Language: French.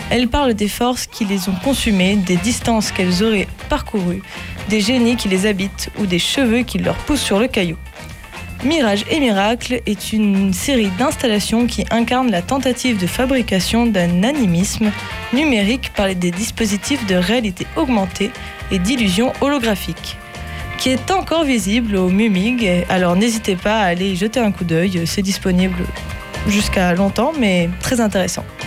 Elles parlent des forces qui les ont consumées, des distances qu'elles auraient parcourues, des génies qui les habitent ou des cheveux qui leur poussent sur le caillou. Mirage et Miracle est une série d'installations qui incarne la tentative de fabrication d'un animisme numérique par des dispositifs de réalité augmentée et d'illusion holographique, qui est encore visible au MUMIG, alors n'hésitez pas à aller y jeter un coup d'œil, c'est disponible jusqu'à longtemps mais très intéressant.